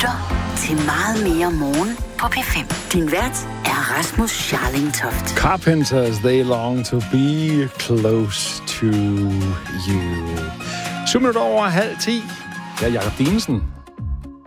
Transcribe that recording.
lytter til Meget mere morgen på P5. Din vært er Rasmus Scharlingtoft. Carpenters, they long to be close to you. 7 minutter over 9:30. Jeg er Jacob Dinesen.